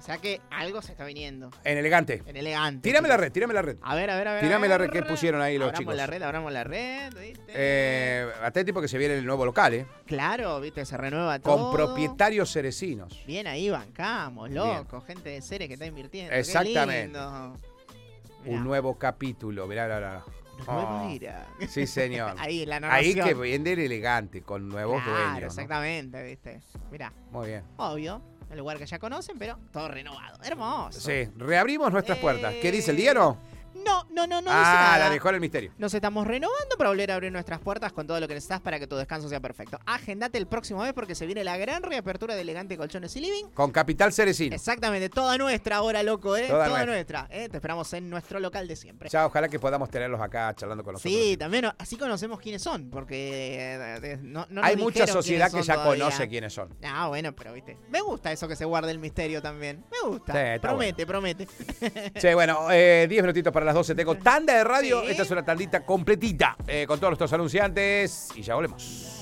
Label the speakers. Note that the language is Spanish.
Speaker 1: O sea que algo se está viniendo.
Speaker 2: En Elegante.
Speaker 1: En Elegante.
Speaker 2: Tírame la red.
Speaker 1: A ver.
Speaker 2: Tírame la red que pusieron ahí los chicos.
Speaker 1: Abramos la red, ¿viste?
Speaker 2: Atenti porque se viene el nuevo local,
Speaker 1: Claro, ¿viste? Se renueva todo.
Speaker 2: Con propietarios cerecinos.
Speaker 1: Bien ahí, bancamos, loco. Gente de Ceres que está invirtiendo.
Speaker 2: Exactamente.
Speaker 1: Qué lindo.
Speaker 2: Un nuevo capítulo. Mirá.
Speaker 1: Mira.
Speaker 2: Sí, señor.
Speaker 1: Ahí, la narración.
Speaker 2: Ahí que vende el Elegante, con nuevos dueños. ¿no?
Speaker 1: Exactamente, ¿viste? Mirá.
Speaker 2: Muy bien.
Speaker 1: Obvio. El lugar que ya conocen, pero todo renovado. Hermoso.
Speaker 2: Sí, reabrimos nuestras puertas. ¿Qué dice el diario?
Speaker 1: No dice
Speaker 2: nada.
Speaker 1: nada.
Speaker 2: La dejó en el misterio.
Speaker 1: Nos estamos renovando para volver a abrir nuestras puertas con todo lo que necesitas para que tu descanso sea perfecto. Agendate el próximo mes porque se viene la gran reapertura de Elegante Colchones y Living.
Speaker 2: Con Capital Cerecino.
Speaker 1: Exactamente, toda nuestra ahora, loco,
Speaker 2: Toda
Speaker 1: nuestra. Te esperamos en nuestro local de siempre.
Speaker 2: Ya, ojalá que podamos tenerlos acá charlando con nosotros.
Speaker 1: Sí, también así conocemos quiénes son, porque no
Speaker 2: hay mucha sociedad que ya
Speaker 1: todavía
Speaker 2: conoce quiénes son.
Speaker 1: Ah, bueno, pero viste, me gusta eso que se guarde el misterio también. Me gusta.
Speaker 2: Sí,
Speaker 1: promete.
Speaker 2: Sí, bueno, 10 minutitos para las 12. Tengo tanda de radio.
Speaker 1: Sí.
Speaker 2: Esta es una tandita completita con todos nuestros anunciantes. Y ya volvemos.